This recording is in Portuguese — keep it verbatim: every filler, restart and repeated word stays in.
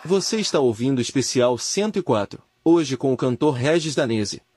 Você está ouvindo o especial cento e quatro, hoje com o cantor Regis Danese.